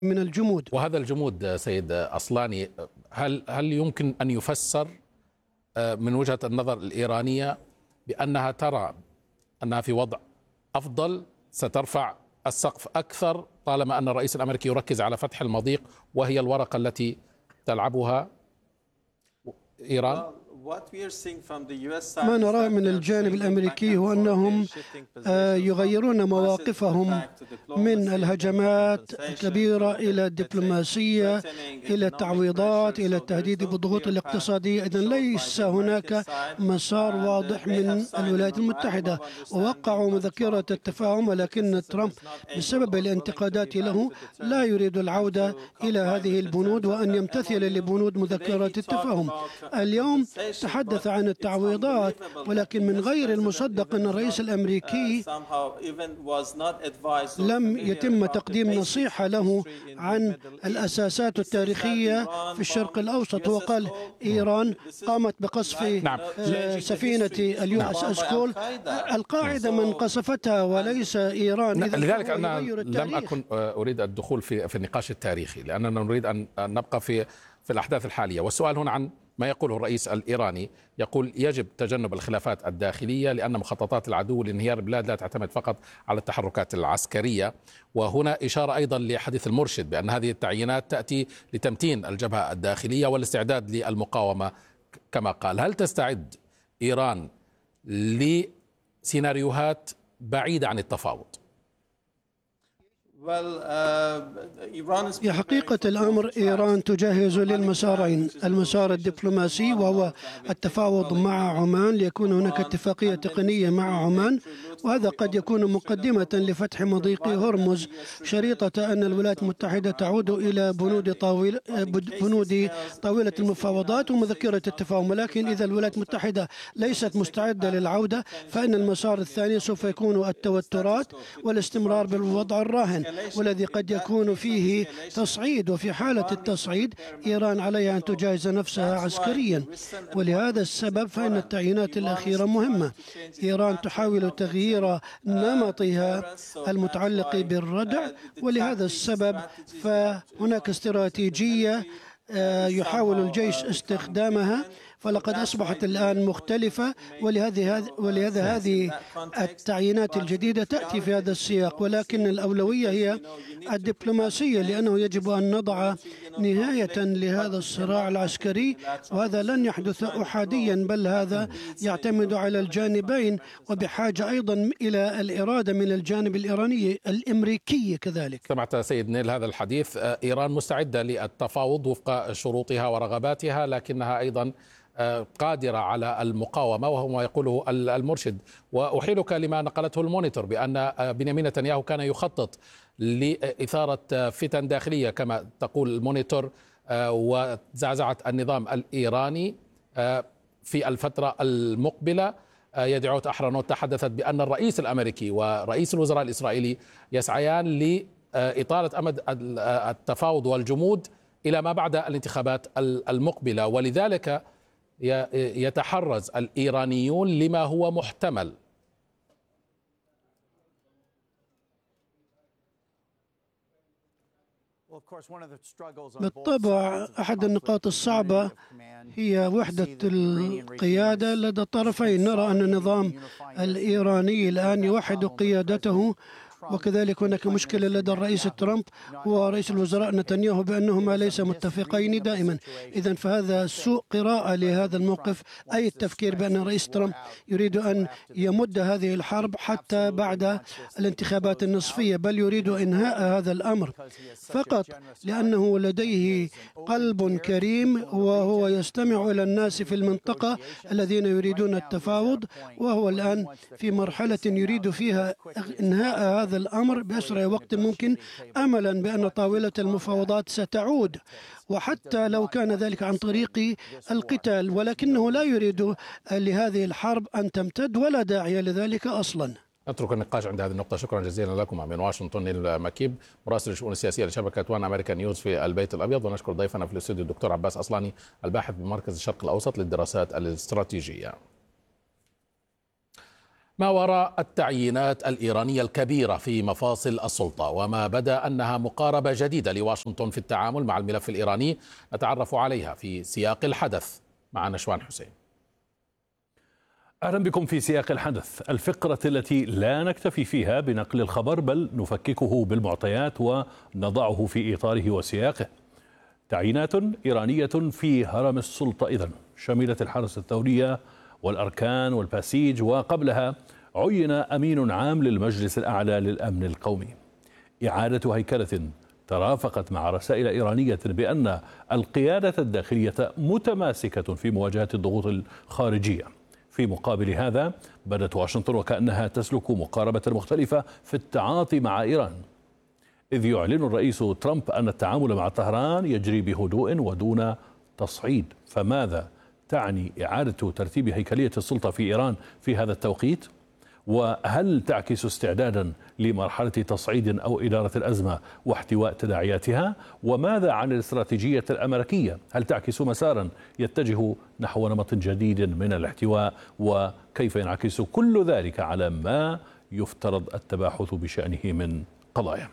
من الجمود. وهذا الجمود سيد أصلاني هل يمكن أن يفسر من وجهة النظر الإيرانية بأنها ترى أنها في وضع أفضل، سترفع السقف أكثر طالما أن الرئيس الأمريكي يركز على فتح المضيق وهي الورقة التي تلعبها إيران؟ ما نراه من الجانب الأمريكي هو أنهم يغيرون مواقفهم من الهجمات الكبيرة إلى الدبلوماسية، إلى التعويضات، إلى التهديد بالضغوط الاقتصادية. إذن ليس هناك مسار واضح من الولايات المتحدة، ووقعوا مذكرة التفاهم، ولكن ترامب بسبب الانتقادات له لا يريد العودة إلى هذه البنود وأن يمتثل لبنود مذكرة التفاهم. اليوم تحدث عن التعويضات، ولكن من غير المصدق أن الرئيس الأمريكي لم يتم تقديم نصيحة له عن الأساسات التاريخية في الشرق الأوسط. هو قال إيران قامت بقصف سفينة اليو اس اس كول. القاعدة من قصفتها وليس إيران. لذلك أنا لم أكن أريد الدخول في النقاش التاريخي، لأننا نريد أن نبقى في الأحداث الحالية. والسؤال هنا عن ما يقوله الرئيس الإيراني، يقول يجب تجنب الخلافات الداخلية لأن مخططات العدو لانهيار البلاد لا تعتمد فقط على التحركات العسكرية. وهنا إشارة أيضا لحديث المرشد بأن هذه التعيينات تأتي لتمتين الجبهة الداخلية والاستعداد للمقاومة كما قال. هل تستعد إيران لسيناريوهات بعيدة عن التفاوض؟ في حقيقة الأمر إيران تجهز للمسارين، المسار الدبلوماسي وهو التفاوض مع عمان ليكون هناك اتفاقية تقنية مع عمان، وهذا قد يكون مقدمة لفتح مضيق هرمز، شريطة أن الولايات المتحدة تعود إلى بنود طاولة المفاوضات ومذكرة التفاهم. ولكن إذا الولايات المتحدة ليست مستعدة للعودة فإن المسار الثاني سوف يكون التوترات والاستمرار بالوضع الراهن، والذي قد يكون فيه تصعيد. وفي حالة التصعيد إيران عليها أن تجهز نفسها عسكريا، ولهذا السبب فإن التعيينات الأخيرة مهمة. إيران تحاول تغيير نمطها المتعلق بالردع، ولهذا السبب فهناك استراتيجية يحاول الجيش استخدامها، فلقد أصبحت الآن مختلفة، ولهذا هذه التعيينات الجديدة تأتي في هذا السياق. ولكن الأولوية هي الدبلوماسية، لأنه يجب أن نضع نهاية لهذا الصراع العسكري، وهذا لن يحدث أحاديا، بل هذا يعتمد على الجانبين، وبحاجة أيضا إلى الإرادة من الجانب الإيراني الأمريكي كذلك. سمعت سيد نيل هذا الحديث. إيران مستعدة للتفاوض وفق شروطها ورغباتها، لكنها أيضا قادرة على المقاومة، وهو ما يقوله المرشد. وأحيلك لما نقلته المونيتور بأن بنيامين نتنياهو كان يخطط لإثارة فتن داخلية كما تقول المونيتور وزعزعة النظام الإيراني في الفترة المقبلة. يدعوت أحرنوت تحدثت بأن الرئيس الأمريكي ورئيس الوزراء الإسرائيلي يسعيان لإطالة أمد التفاوض والجمود إلى ما بعد الانتخابات المقبلة، ولذلك يتحرز الإيرانيون لما هو محتمل. بالطبع أحد النقاط الصعبة هي وحدة القيادة لدى الطرفين. نرى أن النظام الإيراني الآن يوحد قيادته، وكذلك هناك مشكلة لدى الرئيس ترامب ورئيس الوزراء نتنياهو بأنهما ليس متفقين دائما. إذن فهذا سوء قراءة لهذا الموقف، أي التفكير بأن الرئيس ترامب يريد أن يمد هذه الحرب حتى بعد الانتخابات النصفية، بل يريد إنهاء هذا الأمر فقط لأنه لديه قلب كريم وهو يستمع إلى الناس في المنطقة الذين يريدون التفاوض، وهو الآن في مرحلة يريد فيها إنهاء هذا الأمر بأسرع وقت ممكن، أملا بأن طاولة المفاوضات ستعود، وحتى لو كان ذلك عن طريق القتال، ولكنه لا يريد لهذه الحرب أن تمتد ولا داعي لذلك أصلا. نترك النقاش عند هذه النقطة. شكرا جزيلا لكم من واشنطن المكيب مراسل الشؤون السياسية لشبكة وان أمريكان نيوز في البيت الأبيض، ونشكر ضيفنا في الاستوديو الدكتور عباس أصلاني الباحث بمركز الشرق الأوسط للدراسات الاستراتيجية. ما وراء التعيينات الإيرانية الكبيرة في مفاصل السلطة وما بدا أنها مقاربة جديدة لواشنطن في التعامل مع الملف الإيراني، نتعرف عليها في سياق الحدث مع نشوان حسين. أهلا بكم في سياق الحدث، الفقرة التي لا نكتفي فيها بنقل الخبر بل نفككه بالمعطيات ونضعه في إطاره وسياقه. تعيينات إيرانية في هرم السلطة إذن شملت الحرس الثورية والأركان والباسيج، وقبلها عين أمين عام للمجلس الأعلى للأمن القومي. إعادة هيكلة ترافقت مع رسائل إيرانية بأن القيادة الداخلية متماسكة في مواجهة الضغوط الخارجية. في مقابل هذا بدت واشنطن وكأنها تسلك مقاربة مختلفة في التعاطي مع إيران، إذ يعلن الرئيس ترامب أن التعامل مع طهران يجري بهدوء ودون تصعيد. فماذا تعني إعادة ترتيب هيكلية السلطة في إيران في هذا التوقيت؟ وهل تعكس استعدادا لمرحلة تصعيد أو إدارة الأزمة واحتواء تداعياتها؟ وماذا عن الاستراتيجية الأمريكية؟ هل تعكس مسارا يتجه نحو نمط جديد من الاحتواء؟ وكيف ينعكس كل ذلك على ما يفترض التباحث بشأنه من قضايا؟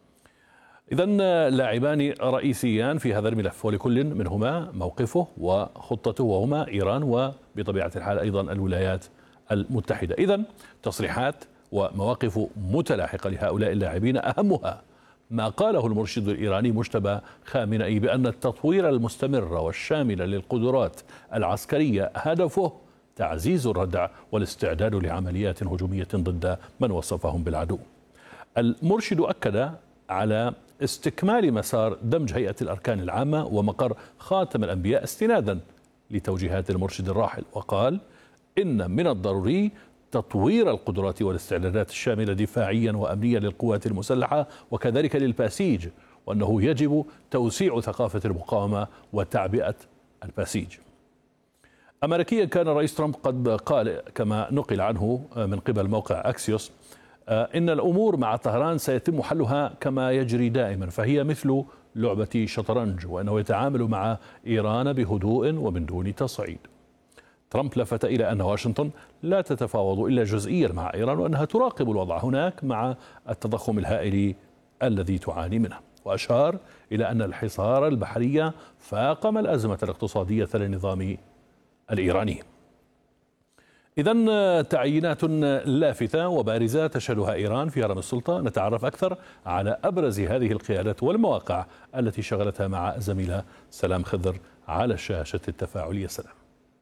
إذن لاعبان رئيسيان في هذا الملف، ولكل منهما موقفه وخطته، وهما إيران وبطبيعة الحال أيضا الولايات المتحدة. إذن تصريحات ومواقف متلاحقة لهؤلاء اللاعبين، أهمها ما قاله المرشد الإيراني مجتبى خامنئي بأن التطوير المستمر والشامل للقدرات العسكرية هدفه تعزيز الردع والاستعداد لعمليات هجومية ضد من وصفهم بالعدو. المرشد أكد على استكمال مسار دمج هيئة الأركان العامة ومقر خاتم الأنبياء استنادا لتوجيهات المرشد الراحل، وقال إن من الضروري تطوير القدرات والاستعدادات الشاملة دفاعيا وأمنيا للقوات المسلحة وكذلك للباسيج، وأنه يجب توسيع ثقافة المقاومة وتعبئة الباسيج. أمريكيا كان الرئيس ترامب قد قال كما نقل عنه من قبل موقع أكسيوس إن الأمور مع طهران سيتم حلها كما يجري دائما، فهي مثل لعبة شطرنج، وأنه يتعامل مع إيران بهدوء ومن دون تصعيد. ترامب لفت إلى أن واشنطن لا تتفاوض إلا جزئيا مع إيران، وأنها تراقب الوضع هناك مع التضخم الهائل الذي تعاني منه، وأشار إلى أن الحصار البحري فاقم الأزمة الاقتصادية للنظام الإيراني. إذن تعيينات لافتة وبارزة تشهدها إيران في هرم السلطة. نتعرف أكثر على أبرز هذه القيادات والمواقع التي شغلتها مع زميلة سلام خضر على الشاشة التفاعلية. سلام.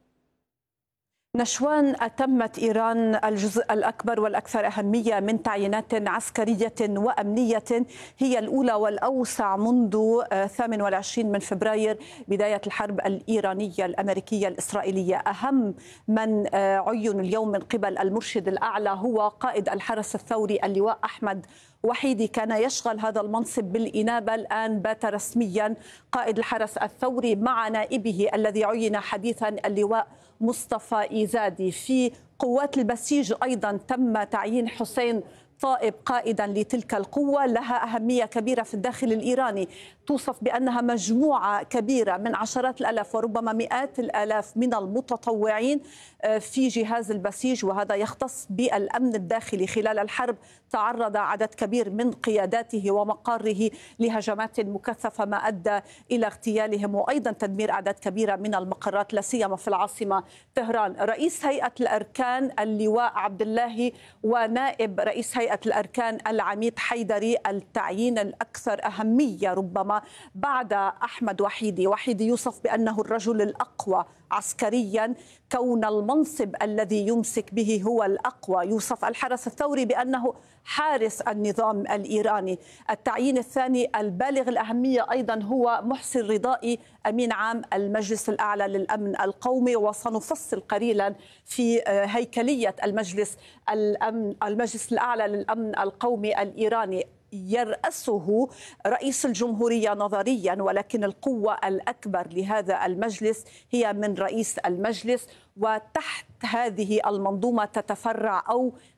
نشوان، أتمت إيران الجزء الأكبر والأكثر أهمية من تعيينات عسكرية وأمنية، هي الأولى والأوسع منذ 28 من فبراير بداية الحرب الإيرانية الأمريكية الإسرائيلية. أهم من عين اليوم من قبل المرشد الأعلى هو قائد الحرس الثوري اللواء أحمد وحيدي، كان يشغل هذا المنصب بالإنابة، الآن بات رسميا قائد الحرس الثوري مع نائبه الذي عين حديثا اللواء مصطفى إيزادي. في قوات البسيج أيضا تم تعيين حسين طائب قائدا لتلك القوة، لها أهمية كبيرة في الداخل الإيراني، توصف بأنها مجموعة كبيرة من عشرات الآلاف وربما مئات الآلاف من المتطوعين في جهاز البسيج، وهذا يختص بالأمن الداخلي. خلال الحرب تعرض عدد كبير من قياداته ومقاره لهجمات مكثفة ما أدى إلى اغتيالهم وأيضا تدمير أعداد كبيرة من المقرات لا سيما في العاصمة طهران. رئيس هيئة الأركان اللواء عبد الله ونائب رئيس هيئة الأركان العميد حيدري، التعيين الأكثر أهمية ربما بعد أحمد وحيدي. وحيدي يوصف بأنه الرجل الأقوى عسكريا، كون المنصب الذي يمسك به هو الأقوى. يوصف الحرس الثوري بأنه حارس النظام الإيراني. التعيين الثاني البالغ الأهمية أيضا هو محسن رضائي، أمين عام المجلس الأعلى للأمن القومي، وسنفصل قليلا في هيكلية المجلس الأعلى للأمن القومي الإيراني. يرأسه رئيس الجمهورية نظريا، ولكن القوة الأكبر لهذا المجلس هي من رئيس المجلس، وتحت هذه المنظومة تتفرع أو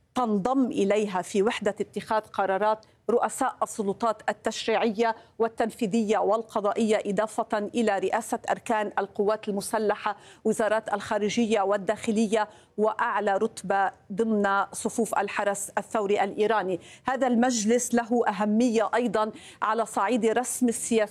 تنضم إليها في وحدة اتخاذ قرارات رؤساء السلطات التشريعية والتنفيذية والقضائية، إضافة إلى رئاسة أركان القوات المسلحة، وزارات الخارجية والداخلية، وأعلى رتبة ضمن صفوف الحرس الثوري الإيراني. هذا المجلس له أهمية أيضا على صعيد رسم السياسة